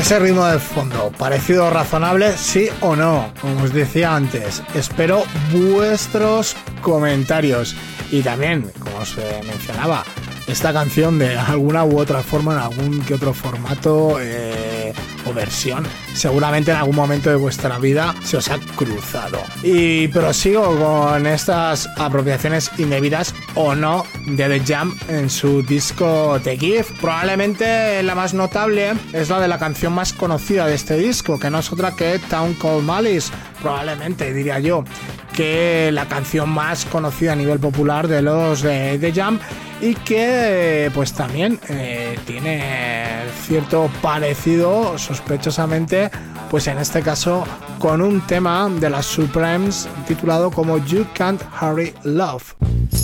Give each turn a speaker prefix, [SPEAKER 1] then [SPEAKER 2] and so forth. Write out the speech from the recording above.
[SPEAKER 1] Ese ritmo de fondo, ¿parecido razonable, sí o no? Como os decía antes, espero vuestros comentarios. Y también, como os mencionaba, esta canción de alguna u otra forma, en algún que otro formato o versión, seguramente en algún momento de vuestra vida se os ha cruzado. Y prosigo con estas apropiaciones indebidas o no de The Jam en su disco The Gift. Probablemente la más notable es la de la canción más conocida de este disco, que no es otra que Town Called Malice. Probablemente, diría yo, que la canción más conocida a nivel popular de los de The Jam, y que pues también tiene cierto parecido, sospechosamente, pues en este caso con un tema de las Supremes titulado como You Can't Hurry Love.